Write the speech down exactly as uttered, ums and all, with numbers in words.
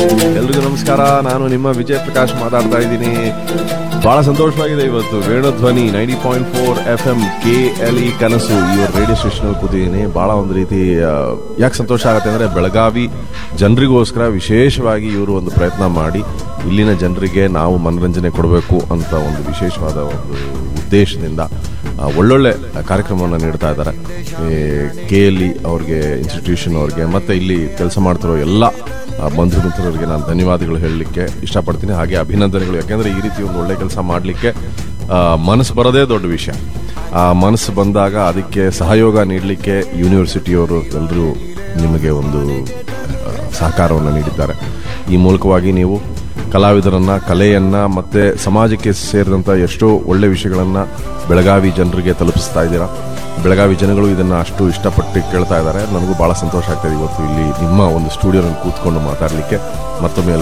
ಎಲ್ರಿಗೂ ನಮಸ್ಕಾರ. ನಾನು ನಿಮ್ಮ ವಿಜಯ್ ಪ್ರಕಾಶ್ ಮಾತಾಡ್ತಾ ಇದ್ದೀನಿ. ಬಹಳ ಸಂತೋಷವಾಗಿದೆ. ಇವತ್ತು Venudhwani ninety point four F M K L E ಕನಸು ಇವ್ರ ರೇಡಿಯೋ ಸ್ಟೇಷನ್ ಕೂತಿದ್ದೀನಿ. ಬಹಳ ಒಂದು ರೀತಿ ಯಾಕೆ ಸಂತೋಷ ಆಗುತ್ತೆ ಅಂದರೆ, ಬೆಳಗಾವಿ ಜನರಿಗೋಸ್ಕರ ವಿಶೇಷವಾಗಿ ಇವರು ಒಂದು ಪ್ರಯತ್ನ ಮಾಡಿ ಇಲ್ಲಿನ ಜನರಿಗೆ ನಾವು ಮನರಂಜನೆ ಕೊಡಬೇಕು ಅಂತ ಒಂದು ವಿಶೇಷವಾದ ಒಂದು ಉದ್ದೇಶದಿಂದ ಒಳ್ಳೊಳ್ಳೆ ಕಾರ್ಯಕ್ರಮವನ್ನು ನೀಡ್ತಾ ಇದ್ದಾರೆ. ಕೆ ಎಲ್ ಇ ಅವ್ರಿಗೆ, ಇನ್ಸ್ಟಿಟ್ಯೂಷನ್ ಅವ್ರಿಗೆ, ಮತ್ತು ಇಲ್ಲಿ ಕೆಲಸ ಮಾಡ್ತಿರೋ ಎಲ್ಲ ಬಂಧು ಮಿತ್ರರಿಗೆ ನಾನು ಧನ್ಯವಾದಗಳು ಹೇಳಲಿಕ್ಕೆ ಇಷ್ಟಪಡ್ತೀನಿ. ಹಾಗೆ ಅಭಿನಂದನೆಗಳು. ಯಾಕೆಂದರೆ ಈ ರೀತಿ ಒಂದು ಒಳ್ಳೆ ಕೆಲಸ ಮಾಡಲಿಕ್ಕೆ ಮನಸ್ಸು ಬರೋದೇ ದೊಡ್ಡ ವಿಷಯ. ಆ ಮನಸ್ಸು ಬಂದಾಗ ಅದಕ್ಕೆ ಸಹಯೋಗ ನೀಡಲಿಕ್ಕೆ ಯೂನಿವರ್ಸಿಟಿಯವರು ಎಲ್ಲರೂ ನಿಮಗೆ ಒಂದು ಸಹಕಾರವನ್ನು ನೀಡಿದ್ದಾರೆ. ಈ ಮೂಲಕವಾಗಿ ನೀವು ಕಲಾವಿದರನ್ನು, ಕಲೆಯನ್ನು ಮತ್ತು ಸಮಾಜಕ್ಕೆ ಸೇರಿದಂಥ ಎಷ್ಟೋ ಒಳ್ಳೆ ವಿಷಯಗಳನ್ನು ಬೆಳಗಾವಿ ಜನರಿಗೆ ತಲುಪಿಸ್ತಾ ಇದ್ದೀರಾ. ಬೆಳಗಾವಿ ಜನಗಳು ಇದನ್ನು ಅಷ್ಟು ಇಷ್ಟಪಟ್ಟು ಕೇಳ್ತಾ ಇದ್ದಾರೆ. ನನಗೂ ಭಾಳ ಸಂತೋಷ ಆಗ್ತಾಯಿದೆ ಇವತ್ತು ಇಲ್ಲಿ ನಿಮ್ಮ ಒಂದು ಸ್ಟುಡಿಯೋನಲ್ಲಿ ಕೂತ್ಕೊಂಡು ಮಾತಾಡಲಿಕ್ಕೆ. ಮತ್ತೊಮ್ಮೆ